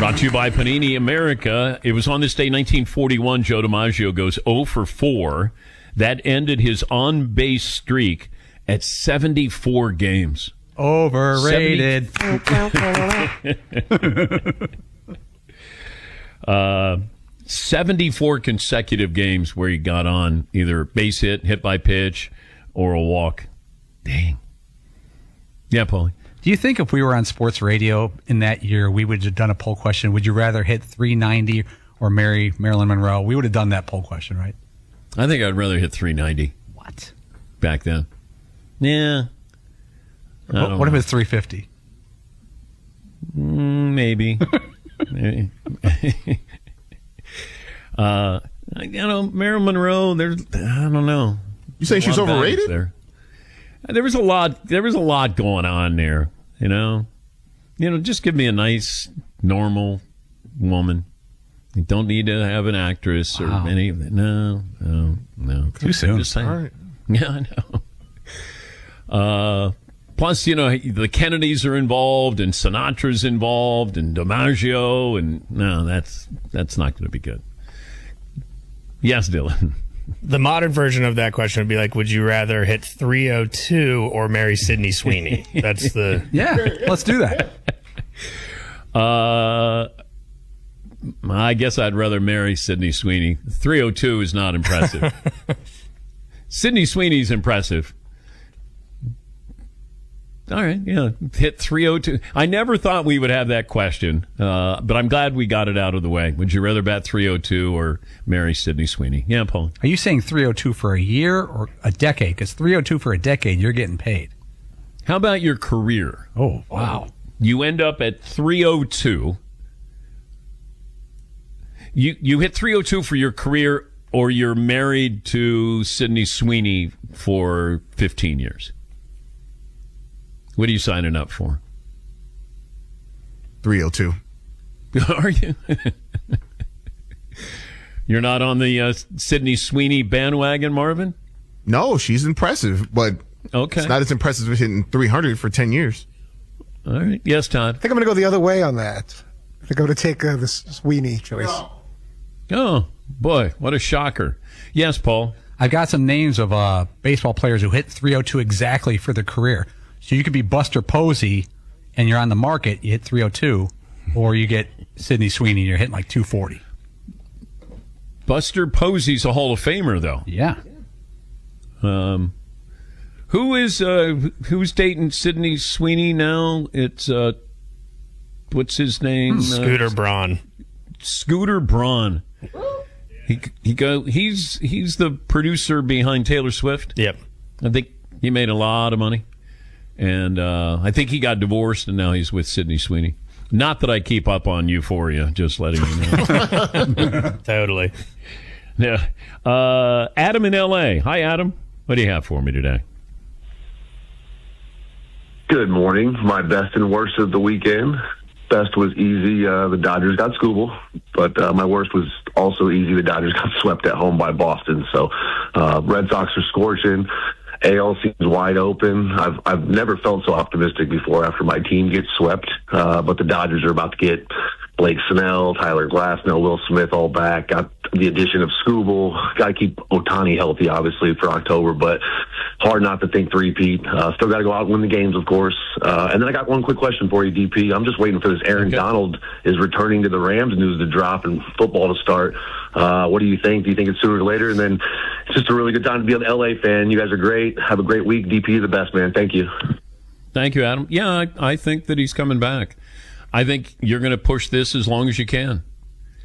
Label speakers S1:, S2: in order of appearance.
S1: Brought to you by Panini America. It was on this day, 1941, Joe DiMaggio goes 0 for 4. That ended his on-base streak at 74 games.
S2: Overrated.
S1: 74 consecutive games where he got on either base hit by pitch, or a walk. Dang. Yeah, Paulie.
S2: Do you think if we were on sports radio in that year, we would have done a poll question? Would you rather hit 390 or marry Marilyn Monroe? We would have done that poll question, right?
S1: I think I'd rather hit 390.
S2: What?
S1: Back then. Yeah.
S2: What if it's 350?
S1: Maybe. Maybe. Marilyn Monroe, I don't know.
S3: You say she's overrated?
S1: There was a lot going on there, just give me a nice, normal woman. You don't need to have an actress or any of that. No.
S2: Too soon.
S1: Just saying.
S3: All right.
S1: Yeah, I know. Plus, the Kennedys are involved, and Sinatra's involved, and DiMaggio, and no, that's not going to be good. Yes, Dylan.
S4: The modern version of that question would be like, would you rather hit 302 or marry Sydney Sweeney? That's the...
S2: Yeah, let's do that.
S1: I guess I'd rather marry Sydney Sweeney. 302 is not impressive. Sydney Sweeney's impressive. All right, yeah, hit 302. I never thought we would have that question, but I'm glad we got it out of the way. Would you rather bat 302 or marry Sydney Sweeney? Yeah, Paul.
S2: Are you saying 302 for a year or a decade? Because 302 for a decade, you're getting paid.
S1: How about your career?
S2: Oh, wow.
S1: You end up at 302. You hit 302 for your career, or you're married to Sydney Sweeney for 15 years. What are you signing up for?
S3: 302.
S1: Are you? You're not on the Sydney Sweeney bandwagon, Marvin?
S3: No, she's impressive, but
S1: okay.
S3: It's not as impressive as hitting 300 for 10 years.
S1: All right. Yes, Todd?
S5: I think I'm going to go the other way on that. I think I'm going to take the Sweeney choice.
S1: Oh, boy. What a shocker. Yes, Paul?
S2: I've got some names of baseball players who hit 302 exactly for their career. So you could be Buster Posey, and you're on the market, you hit 302, or you get Sydney Sweeney, and you're hitting like 240.
S1: Buster Posey's a Hall of Famer, though.
S2: Yeah.
S1: Who's dating Sydney Sweeney now? It's what's his name?
S4: Scooter Braun.
S1: Scooter Braun. He's the producer behind Taylor Swift.
S4: Yep.
S1: I think he made a lot of money. And I think he got divorced, and now he's with Sydney Sweeney. Not that I keep up on Euphoria, just letting you know.
S4: Totally.
S1: Yeah. Adam in L.A. Hi, Adam. What do you have for me today?
S6: Good morning. My best and worst of the weekend. Best was easy. The Dodgers got schooled, but my worst was also easy. The Dodgers got swept at home by Boston. So Red Sox are scorching. AL seems wide open. I've never felt so optimistic before after my team gets swept. But the Dodgers are about to get Blake Snell, Tyler Glasnow, Will Smith all back. Got the addition of Scooble. Got to keep Ohtani healthy, obviously, for October. But hard not to think three-peat. Still got to go out and win the games, of course. And then I got one quick question for you, DP. I'm just waiting for this. Aaron Donald is returning to the Rams news to drop and football to start. What do you think? Do you think it's sooner or later? And then it's just a really good time to be an LA fan. You guys are great. Have a great week. DP is the best, man. Thank you.
S1: Thank you, Adam. Yeah, I think that he's coming back. I think you're going to push this as long as you can.